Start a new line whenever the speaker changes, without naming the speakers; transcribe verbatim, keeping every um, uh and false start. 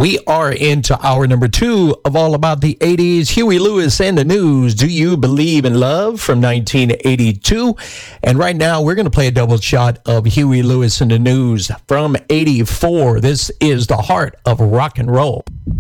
We are into hour number two of All About the eighties. Huey Lewis and the News, Do You Believe in Love from nineteen eighty-two. And right now we're going to play a double shot of Huey Lewis and the News from eighty-four. This is the heart of rock and roll.